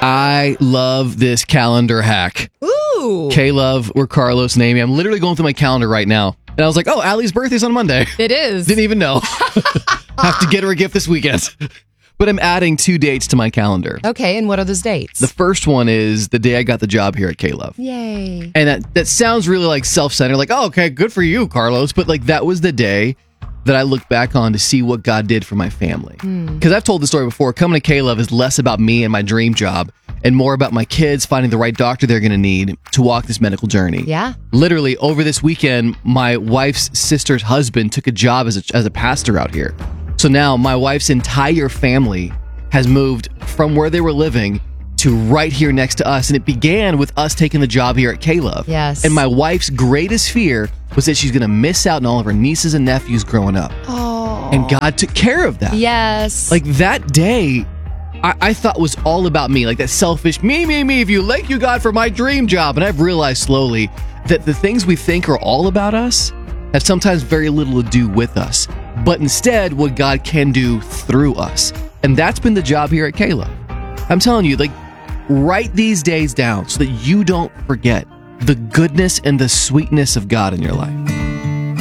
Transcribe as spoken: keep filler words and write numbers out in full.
I love this calendar hack. Ooh. K-Love or Carlos and Amy. I'm literally going through my calendar right now. And I was like, oh, Allie's birthday's on Monday. It is. Didn't even know. Have to get her a gift this weekend. But I'm adding two dates to my calendar. Okay, and what are those dates? The first one is the day I got the job here at K-Love. Yay. And that, that sounds really like self-centered. Like, oh, okay, good for you, Carlos. But like that was the day that I look back on to see what God did for my family. Because I've told the story before. Coming to K-Love is less about me and my dream job and more about my kids finding the right doctor they're going to need to walk this medical journey. Yeah. Literally, over this weekend, my wife's sister's husband took a job as a, as a pastor out here. So now my wife's entire family has moved from where they were living to right here next to us. And it began with us taking the job here at K-Love. Yes. And my wife's greatest fear was that she's going to miss out on all of her nieces and nephews growing up. Oh. And God took care of that. Yes. Like that day, I, I thought was all about me. Like that selfish, me, me, me, if you thank you, God, for my dream job. And I've realized slowly that the things we think are all about us have sometimes very little to do with us. But instead, what God can do through us. And that's been the job here at K-Love. I'm telling you, like, write these days down so that you don't forget the goodness and the sweetness of God in your life.